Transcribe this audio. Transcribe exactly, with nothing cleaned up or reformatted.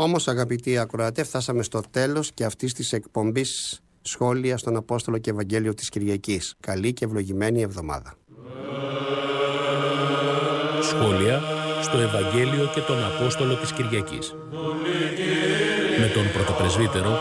Όμως, αγαπητοί ακροατές, φτάσαμε στο τέλος και αυτής της εκπομπής Σχόλια στον Απόστολο και Ευαγγέλιο της Κυριακής. Καλή και ευλογημένη εβδομάδα. Σχόλια στο Ευαγγέλιο και τον Απόστολο της Κυριακής. Με τον πρωτοπρεσβύτερο